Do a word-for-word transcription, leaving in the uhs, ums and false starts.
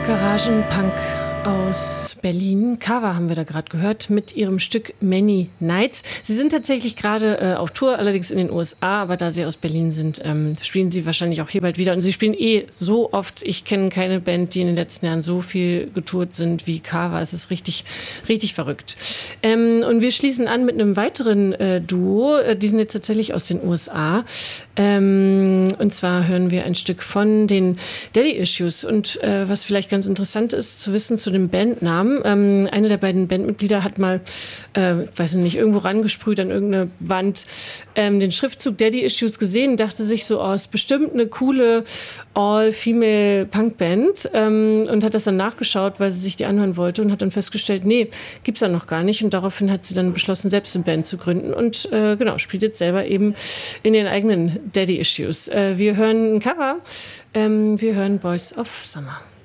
Garagenpunk aus Berlin. Kava haben wir da gerade gehört mit ihrem Stück Many Nights. Sie sind tatsächlich gerade äh, auf Tour, allerdings in den U S A, aber da sie aus Berlin sind, ähm, spielen sie wahrscheinlich auch hier bald wieder. Und sie spielen eh so oft. Ich kenne keine Band, die in den letzten Jahren so viel getourt sind wie Kava. Es ist richtig, richtig verrückt. Ähm, und wir schließen an mit einem weiteren äh, Duo. Die sind jetzt tatsächlich aus den U S A. Ähm, und zwar hören wir ein Stück von den Daddy Issues. Und äh, was vielleicht ganz interessant ist zu wissen zu dem Bandnamen. Ähm, eine der beiden Bandmitglieder hat mal, äh, weiß nicht, irgendwo rangesprüht an irgendeine Wand, ähm, den Schriftzug Daddy Issues gesehen, dachte sich so, oh, ist bestimmt eine coole All-Female Punkband, ähm, und hat das dann nachgeschaut, weil sie sich die anhören wollte und hat dann festgestellt, nee, gibt's da noch gar nicht. Und daraufhin hat sie dann beschlossen, selbst eine Band zu gründen und äh, genau, spielt jetzt selber eben in den eigenen Daddy Issues. Äh, wir hören ein Cover, ähm, wir hören Boys of Summer.